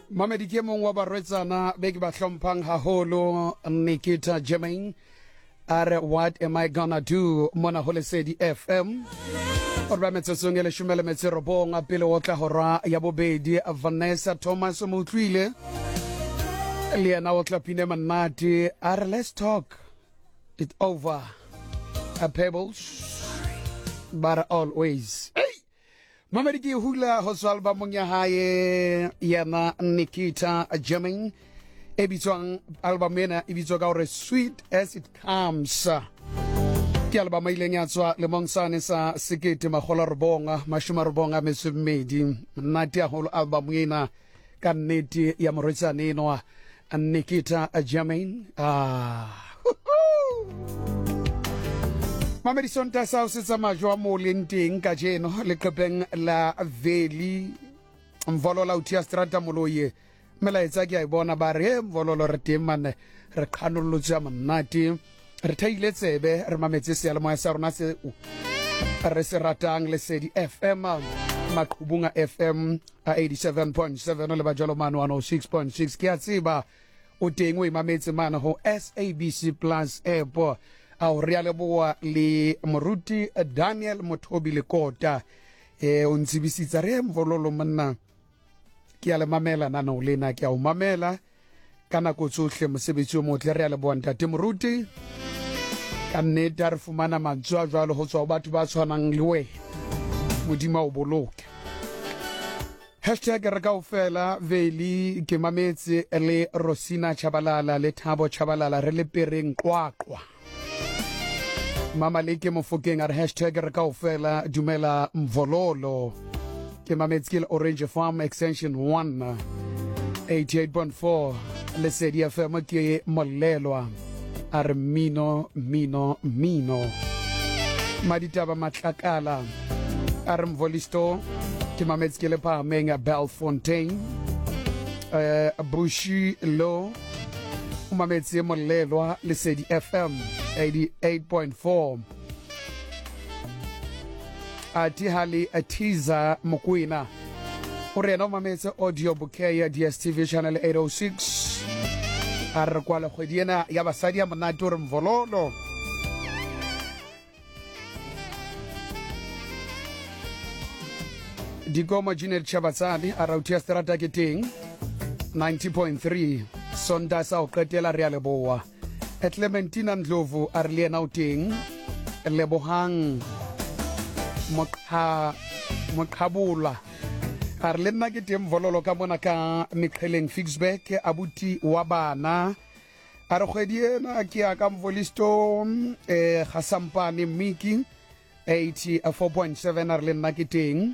Mamedi ke mong wa barwetsana be ke ba hlomphang haholo Nikita Germain are what am I gonna do mona ho Lesedi FM o ba metsetsong ya leshome le metso robong a pele o tla hora ya bobedi Vanessa Thomas Motlwile le yena o tla pine manati are let's talk it over a pebbles but always Mamedi ke hula ho tswa albumong ya hae yana Nikita Germain e bitswang album ena e bitswa ka hore Sweet As It Comes ke album ile ya tswa le mongsane sa sekete magolorobonga mashuma mesumedi nati ya holo album ena ka nnete ya morwetsane eno Nikita Germain Mamedi sonta sa o setsa majwa mo lenteng ka jeno le qepeng la Veli mvolola utia strata moloye mela etsa ke a bona ba re mvololo re temane re khanolotsa mannati re thaile tsebe re mametse se le moya sa rona se re se ratang Lesedi FM maqhubunga FM a 87.7 le ba jalo mano 106.6 ke a tseba o teng o imametse mana ho SABC Plus app au riale boa le moruti Daniel Mothobile Kota o ntsibisitsa re mvololo monna ke a le mamela na no lena ke a o mamela kana go tsohle mosebetsi o motle re a le boa ntate moruti ka nnete re fumana mantswe a jwalo ho tswa batho ba tshwanang le we modimo o boloke #re ka ofela Veli ke mametse le Rosina Chabalala le Thabo Chabalala re le pereng qwaqwa Mama Leke Mofokeng are #re ka ofela dumela mvololo ke mametskil Orange Farm Extension 1 88.4 Lesedi FM ke molelwa are mino maditaba matlakala are mvolisto ke mametskile pa menga Belfontaine Bushi Lo umametsi molelwa Lesedi FM 88.4 Atihali Atiza Mokwina Urena umametsi audio bouquet ya DSTV channel 806 Arkwala khwediena ya basadi ya manatur mvololo Digoma Jinel Chabatsani arautia strata keting 90.3 Sonda sa o qetela re a leboa Clementina Ndlovu a re le ena o teng lebohang moqhabula a re le nna ke teng vololo ka mona ka Meqheleng Fixback abuti wa bana a re kgwedi ena ke ya ka mvolisto Gasampane Miki 84.7 a re le nna ke teng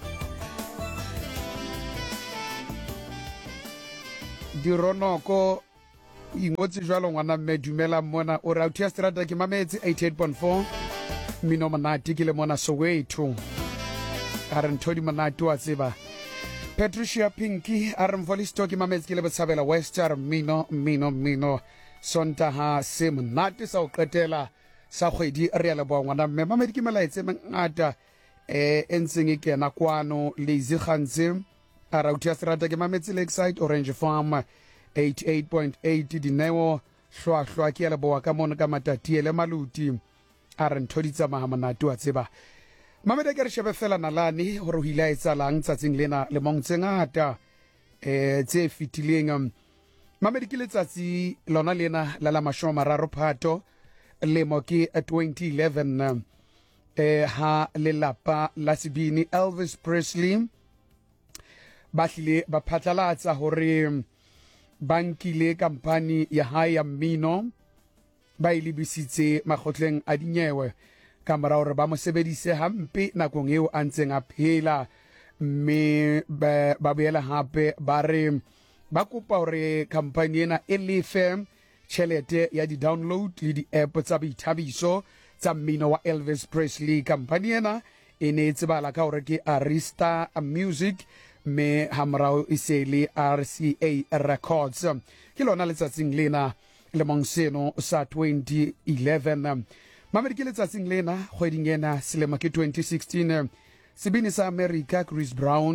Dironoko ingotse jwalo ngwana mme dumela mona o rautia strata ke mametse 88.4 mino manati ke le mona Soweto a re nthodi manati wa tseba Patricia Pinky a re mvolisto ke mametse ke le Botshabela West a re mino sonta ha se monate sa o qetela sa kgwedi re ya leboa ngwana mme mamedi ke melaetse mengata entseng e kena kwano Lazy Khantse a rautia strata ke mametse Lakeside Orange Farm 88.8 Dineo hlwa ke le boa ka mona ka matati le maluti a re nthoditsa mahamanatu a tseba mamedi ke re shebe fela nalane hore ho ilaetsa lang tsatsing lena le mongtsengata tse fitileng mamedi ke letsatsi lona lena la 30 Phato le mo ke 2011 ha le lapa la Sibini Elvis Presley ba hlile ba phatlalatsa hore bankile kampani ya hae ya mmino ba ilibisitse makgotleng a dinyewe ka mora hore ba mo sebedise hampe nakong eo a ntseng a phela mme ba boela hape ba re ba kopa hore kampani ena e lefe tjhelete ya di-download le di-app tsa boithabiso tsa mmino wa Elvis Presley kampani ena e ne tsebala ka hore ke Arista Music me hamrao iseli RCA Records ke lona letsatsing lena le mongseno sa 2011 mamedi ke letsatsing lena kgweding ena selemo ke 2016 sebini sa America Chris Brown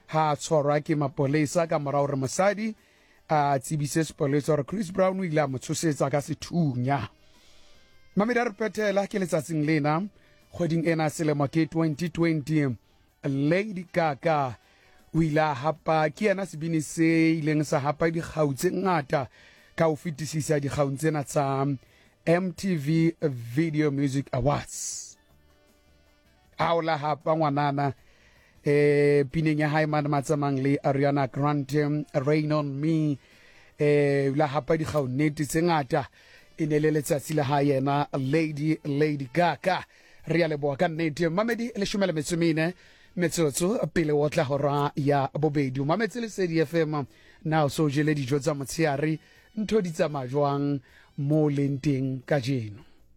ha tshwarwa ke mapolesa ka morao re mosadi a tsebise sepolesa gore Chris Brown o ile a mo tshosetsa ka sethunya. Mamedi a re phethela ke letsatsing lena kgweding ena selemo ke 2020. Lady Gaga o ile a hapa ke yena sebini se ileng sa hapa dikgau tse ngata ka ho fetisisa dikgau tsena tsa MTV Video Music Awards. Aula hapa ngwanana pineng ya hae mana matsamang le Ariana Grande, Rain on Me, la hapa dikgau nete tse ngata ene le letsatsi la hae yena Lady Gaga. Re a leboha ka nnete Mamedi le shumela metsomine metsotso pele o tla hora ya bobedi o mametse le Sedi FM na o so jele dijo tsa motsheare ntho di tsamaya jwang mo lenteng ka jeno.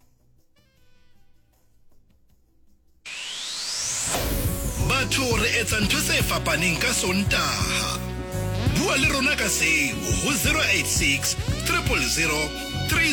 Batho re etsa ntho tse fapaneng ka Sontaha. Bua le rona ka seo ho 086 000